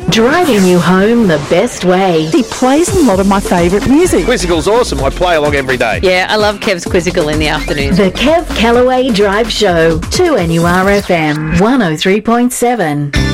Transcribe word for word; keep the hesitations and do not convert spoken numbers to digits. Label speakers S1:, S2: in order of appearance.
S1: Driving you home the best way.
S2: He plays a lot of my favourite music.
S3: Quizzical's awesome. I play along every day.
S4: Yeah, I love Kev's Quizzical in the afternoon.
S1: The Kev Callaway Drive Show. two N U R F M one oh three point seven.